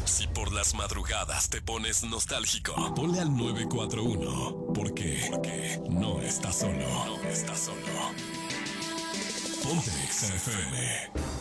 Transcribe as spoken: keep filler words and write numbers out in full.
Si por las madrugadas te pones nostálgico, ponle al nueve cuatro uno, porque, porque no estás solo, no estás solo. Ponte Exa F M.